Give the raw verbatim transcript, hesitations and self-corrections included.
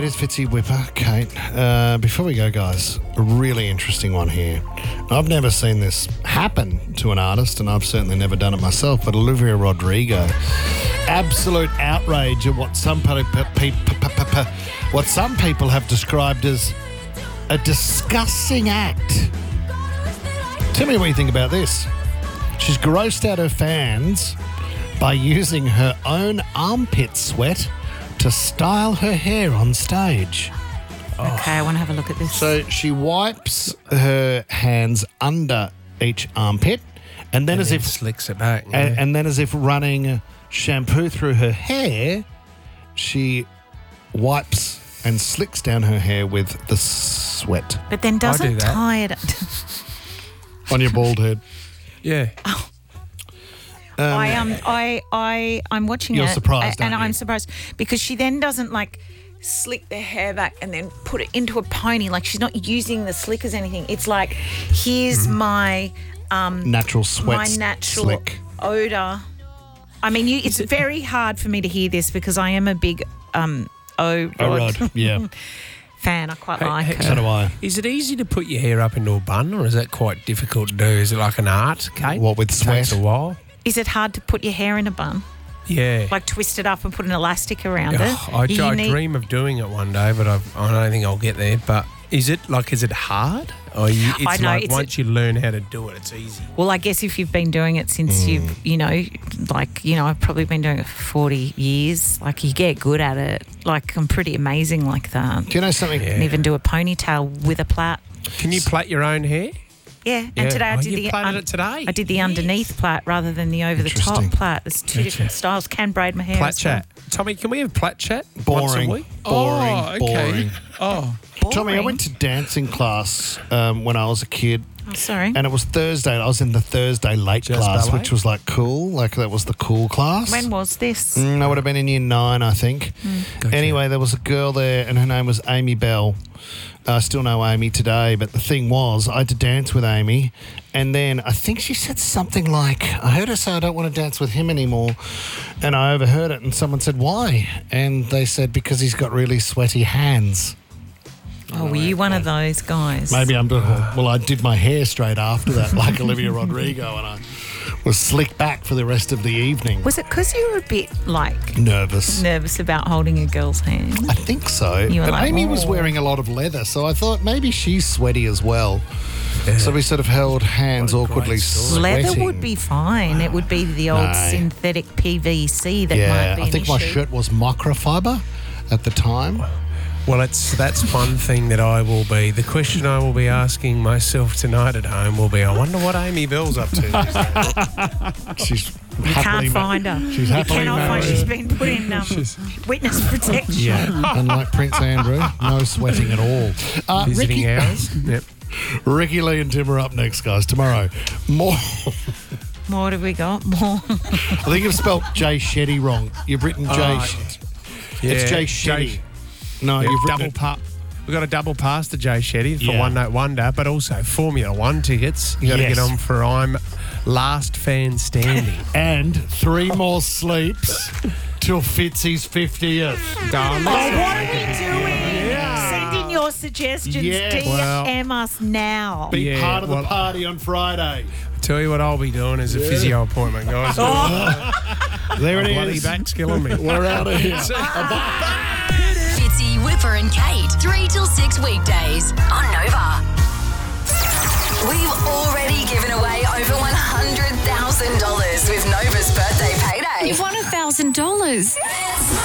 it is Fitzy Whipper, Kate. Uh, before we go, guys, a really interesting one here. I've never seen this happen to an artist, and I've certainly never done it myself, but Olivia Rodrigo. Absolute outrage at what some, pe- pe- pe- pe- pe- pe- what some people have described as a disgusting act. Tell me what you think about this. She's grossed out her fans by using her own armpit sweat to style her hair on stage. Okay, I want to have a look at this. So she wipes her hands under each armpit, and then And as then if slicks it back. and, yeah. and then as if running shampoo through her hair, she wipes and slicks down her hair with the sweat But then doesn't do that. tie it. on your bald head. yeah. I um I I I'm watching You're it surprised, a- and aren't you? I'm surprised because she then doesn't like slick the hair back and then put it into a pony. Like she's not using the slick as anything. It's like here's Mm-hmm. my um Natural sweat my natural slick. odor. I mean, you, it's very hard for me to hear this because I am a big um O Oh, Rod Rod, yeah. fan. I quite Hey, like hey, her. So do I. Is it easy to put your hair up into a bun, or is that quite difficult to do? Is it like an art, Kate? What, with It takes sweat? a while. Is it hard to put your hair in a bun? Yeah. Like twist it up and put an elastic around Oh, it? I, You I need- dream of doing it one day, but I've, I don't think I'll get there. But is it like, is it hard? Or you, it's I know, like it's once you learn how to do it, it's easy. Well, I guess if you've been doing it since Mm. you've, you know, like, you know, I've probably been doing it for forty years. Like, you get good at it. Like, I'm pretty amazing like that. Do you know something? Yeah. And even do a ponytail with a plait. Can you plait your own hair? Yeah, and Yeah. today I Oh, did you the plaited it today? I did the Yes. underneath plait rather than the over the top Interesting. plait. There's two different styles. Can braid my hair. Plat as well. chat. Tommy, can we have plat chat? Boring. Once a week? Boring. Oh, okay. Boring. Oh, Tommy, I Boring. went to dancing class um, when I was a kid. Oh, sorry. And it was Thursday. I was in the Thursday late Jazz class, ballet? which was like cool. Like that was the cool class. When was this? Mm, I would have been in year nine, I think. Gotcha. Anyway, there was a girl there, and her name was Amy Bell. I still know Amy today, but the thing was, I had to dance with Amy, and then I think she said something like, I heard her say, I don't want to dance with him anymore, and I overheard it, and someone said, why? And they said, because he's got really sweaty hands. Oh, were you one of those guys? Maybe I'm doing, well, I did my hair straight after that, like Olivia Rodrigo, and I was slicked back for the rest of the evening. Was it because you were a bit, like, Nervous. nervous about holding a girl's hand? I think so. You were But like, Amy was "Oh." wearing a lot of leather, so I thought maybe she's sweaty as well. So we sort of held hands What a great awkwardly story. sweating. Leather would be fine. It would be the old No. synthetic P V C that Yeah, might be I an think my issue. shirt was microfiber at the time. well, it's that's one thing that I will be. The question I will be asking myself tonight at home will be, I wonder what Amy Bell's up to. She's You happily can't ma- find her. She's You happily cannot find married. She's been put in um, witness protection. Yeah, and like Prince Andrew, no sweating at all. Uh, Visiting Ricky, hours. Yep. Ricky Lee and Tim are up next, guys. Tomorrow, more. What have we got? More. I think you've spelled Jay Shetty wrong. You've written Jay. Oh, Sh- Yeah, it's Jay Jay- Shetty. No, Yeah, you've written double it- pa- We've got a double pass to Jay Shetty for Yeah. One Note Wonder, but also Formula One tickets. You got to Yes. get on for I'm Last Fan Standing. and three more sleeps till Fitzy's fiftieth. Darling. Oh, what are we doing? Send in your suggestions. Yes. D M Well- us now. Be Yeah, part of the well- party on Friday. Tell you what I'll be doing is a physio appointment, guys. There it Bloody is. back's killing me. We're out of here. Fitzy, Whipper and Kate, three till six weekdays on Nova. We've already given away over one hundred thousand dollars with Nova's birthday payday. You've won a thousand dollars.